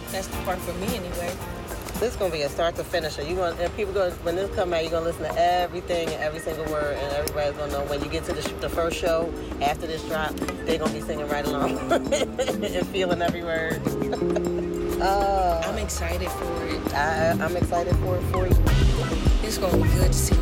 That's the part for me anyway. This is gonna be a start to finish. And people go when this come out, you're gonna listen to everything and every single word, and everybody's gonna know when you get to the first show after this drop, they're gonna be singing right along and feeling every word. I'm excited for it. I'm excited for it for you. It's gonna be good to see